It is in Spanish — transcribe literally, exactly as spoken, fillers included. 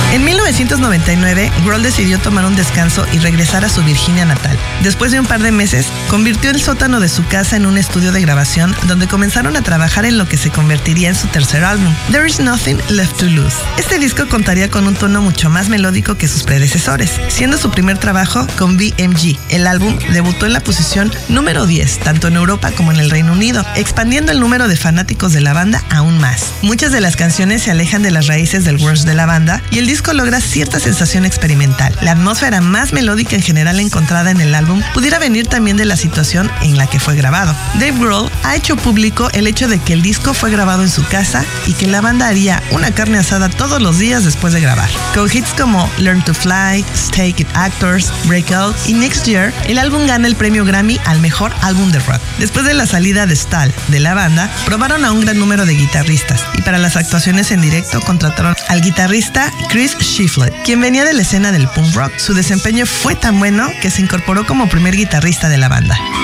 En mil novecientos noventa y nueve, Grohl decidió tomar un descanso y regresar a su Virginia natal. Después de un par de meses, convirtió el sótano de su casa en un estudio de grabación donde comenzaron a trabajar en lo que se convertiría en su tercer álbum, There Is Nothing Left to Lose. Este disco contaría con un tono mucho más melódico que sus predecesores, siendo su primer trabajo con B M G. El álbum debutó en la posición número diez, tanto en Europa como en el Reino Unido, expandiendo el número de fanáticos de la banda aún más. Muchas de las canciones se alejan de las raíces del grunge de la banda y el disco logra cierta sensación experimental. La atmósfera más melódica en general encontrada en el álbum pudiera venir también de la situación en la que fue grabado. Dave Grohl ha hecho público el hecho de que el disco fue grabado en su casa y que la banda haría una carne asada todos los días después de grabar. Con hits como Learn to Fly, Stay It Actors, Breakout y Next Year, el álbum gana el premio Grammy al mejor álbum de rock. Después de la salida de Stahl de la banda, probaron a un gran número de guitarristas y para las actuaciones en directo contrataron al guitarrista Chris Shiflett, quien venía de la escena del punk rock. Su desempeño fue tan bueno que se incorporó como primer guitarrista de la banda.